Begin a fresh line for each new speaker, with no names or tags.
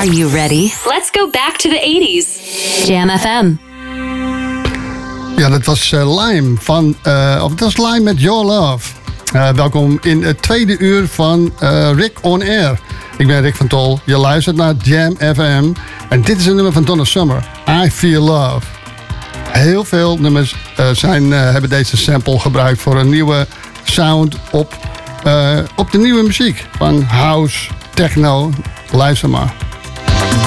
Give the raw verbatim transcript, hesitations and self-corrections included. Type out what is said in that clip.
Are you ready? Let's go back to the eighties. Jam F M.
Ja, dat was uh, Lime van, uh, of dat was Lime met Your Love. Uh, welkom in het tweede uur van uh, Rick On Air. Ik ben Rick van Tol. Je luistert naar Jam F M. En dit is een nummer van Donna Summer. I Feel Love. Heel veel nummers uh, zijn, uh, hebben deze sample gebruikt voor een nieuwe sound op, uh, op de nieuwe muziek. Van house, techno. Luister maar.